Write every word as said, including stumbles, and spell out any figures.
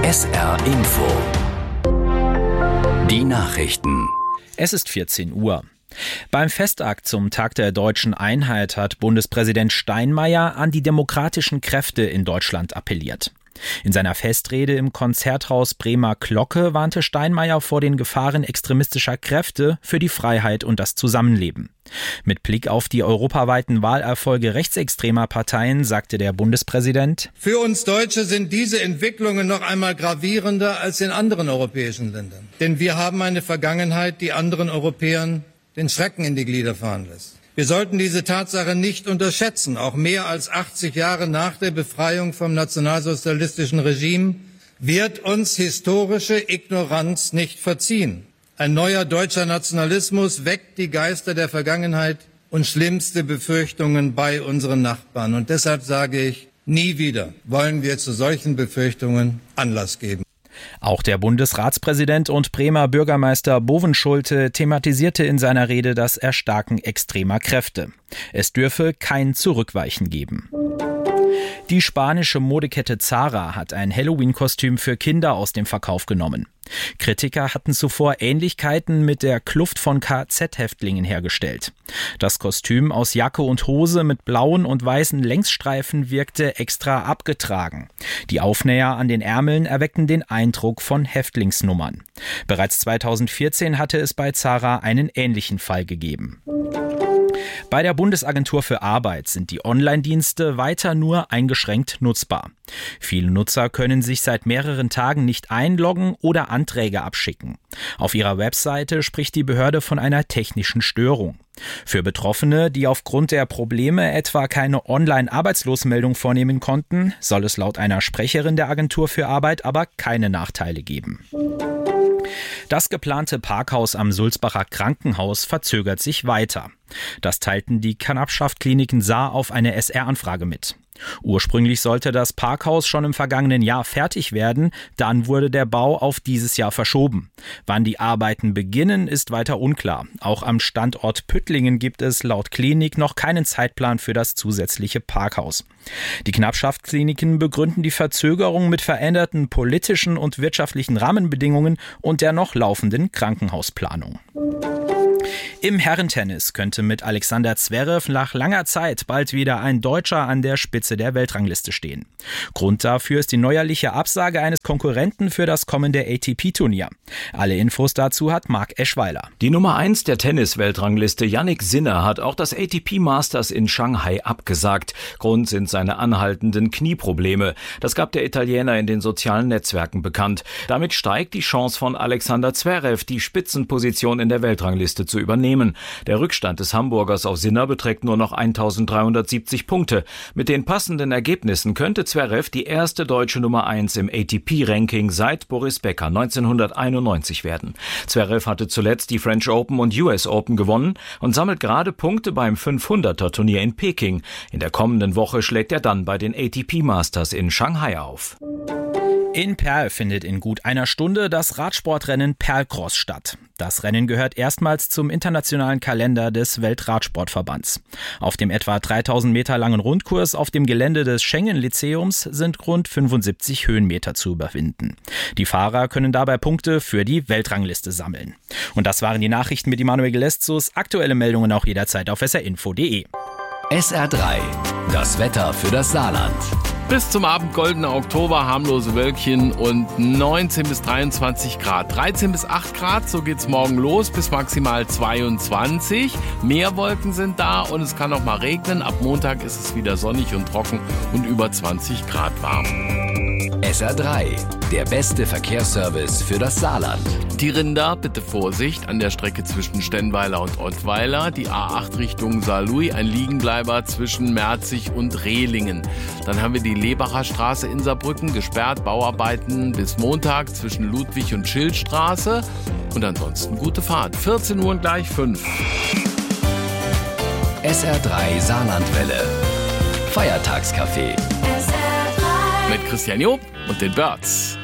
S R Info. Die Nachrichten. Es ist vierzehn Uhr. Beim Festakt zum Tag der deutschen Einheit hat Bundespräsident Steinmeier an die demokratischen Kräfte in Deutschland appelliert. In seiner Festrede im Konzerthaus Bremer Glocke warnte Steinmeier vor den Gefahren extremistischer Kräfte für die Freiheit und das Zusammenleben. Mit Blick auf die europaweiten Wahlerfolge rechtsextremer Parteien sagte der Bundespräsident: Für uns Deutsche sind diese Entwicklungen noch einmal gravierender als in anderen europäischen Ländern. Denn wir haben eine Vergangenheit, die anderen Europäern den Schrecken in die Glieder fahren lässt. Wir sollten diese Tatsache nicht unterschätzen. Auch mehr als achtzig Jahre nach der Befreiung vom nationalsozialistischen Regime wird uns historische Ignoranz nicht verziehen. Ein neuer deutscher Nationalismus weckt die Geister der Vergangenheit und schlimmste Befürchtungen bei unseren Nachbarn. Und deshalb sage ich, nie wieder wollen wir zu solchen Befürchtungen Anlass geben. Auch der Bundesratspräsident und Bremer Bürgermeister Bovenschulte thematisierte in seiner Rede das Erstarken extremer Kräfte. Es dürfe kein Zurückweichen geben. Die spanische Modekette Zara hat ein Halloween-Kostüm für Kinder aus dem Verkauf genommen. Kritiker hatten zuvor Ähnlichkeiten mit der Kluft von K Z-Häftlingen hergestellt. Das Kostüm aus Jacke und Hose mit blauen und weißen Längsstreifen wirkte extra abgetragen. Die Aufnäher an den Ärmeln erweckten den Eindruck von Häftlingsnummern. Bereits zweitausendvierzehn hatte es bei Zara einen ähnlichen Fall gegeben. Bei der Bundesagentur für Arbeit sind die Online-Dienste weiter nur eingeschränkt nutzbar. Viele Nutzer können sich seit mehreren Tagen nicht einloggen oder Anträge abschicken. Auf ihrer Webseite spricht die Behörde von einer technischen Störung. Für Betroffene, die aufgrund der Probleme etwa keine Online-Arbeitslosmeldung vornehmen konnten, soll es laut einer Sprecherin der Agentur für Arbeit aber keine Nachteile geben. Das geplante Parkhaus am Sulzbacher Krankenhaus verzögert sich weiter. Das teilten die Knappschaft-Kliniken Saar auf eine S R-Anfrage mit. Ursprünglich sollte das Parkhaus schon im vergangenen Jahr fertig werden, dann wurde der Bau auf dieses Jahr verschoben. Wann die Arbeiten beginnen, ist weiter unklar. Auch am Standort Püttlingen gibt es laut Klinik noch keinen Zeitplan für das zusätzliche Parkhaus. Die Knappschaft-Kliniken begründen die Verzögerung mit veränderten politischen und wirtschaftlichen Rahmenbedingungen und der noch laufenden Krankenhausplanung. Im Herrentennis könnte mit Alexander Zverev nach langer Zeit bald wieder ein Deutscher an der Spitze der Weltrangliste stehen. Grund dafür ist die neuerliche Absage eines Konkurrenten für das kommende A T P-Turnier. Alle Infos dazu hat Marc Eschweiler. Die Nummer eins der Tennis-Weltrangliste Jannik Sinner hat auch das A T P Masters in Shanghai abgesagt. Grund sind seine anhaltenden Knieprobleme. Das gab der Italiener in den sozialen Netzwerken bekannt. Damit steigt die Chance von Alexander Zverev, die Spitzenposition in der Weltrangliste zu übernehmen. Der Rückstand des Hamburgers auf Sinner beträgt nur noch eintausenddreihundertsiebzig Punkte. Mit den passenden Ergebnissen könnte Zverev die erste deutsche Nummer eins im A T P-Ranking seit Boris Becker neunzehnhunderteinundneunzig werden. Zverev hatte zuletzt die French Open und U S Open gewonnen und sammelt gerade Punkte beim fünfhunderter-Turnier in Peking. In der kommenden Woche schlägt er dann bei den A T P Masters in Shanghai auf. In Perl findet in gut einer Stunde das Radsportrennen Perlcross statt. Das Rennen gehört erstmals zum internationalen Kalender des Weltradsportverbands. Auf dem etwa dreitausend Meter langen Rundkurs auf dem Gelände des Schengen-Lyzeums sind rund fünfundsiebzig Höhenmeter zu überwinden. Die Fahrer können dabei Punkte für die Weltrangliste sammeln. Und das waren die Nachrichten mit Immanuel Geleszus. Aktuelle Meldungen auch jederzeit auf S R info punkt de. S R drei, das Wetter für das Saarland. Bis zum Abend goldener Oktober, harmlose Wölkchen und neunzehn bis dreiundzwanzig Grad. dreizehn bis acht Grad, so geht's morgen los, bis maximal zweiundzwanzig. Mehr Wolken sind da und es kann auch mal regnen. Ab Montag ist es wieder sonnig und trocken und über zwanzig Grad warm. S R drei, der beste Verkehrsservice für das Saarland. Die Rinder, bitte Vorsicht, an der Strecke zwischen Stenweiler und Ottweiler. Die A acht Richtung Saarlouis, ein Liegenbleiber zwischen Merzig und Rehlingen. Dann haben wir die Lebacher Straße in Saarbrücken, gesperrt, Bauarbeiten bis Montag zwischen Ludwig und Schildstraße. Und ansonsten gute Fahrt. vierzehn Uhr und gleich fünf. S R drei Saarlandwelle. Feiertagscafé. Mit Christian Job und den Birds.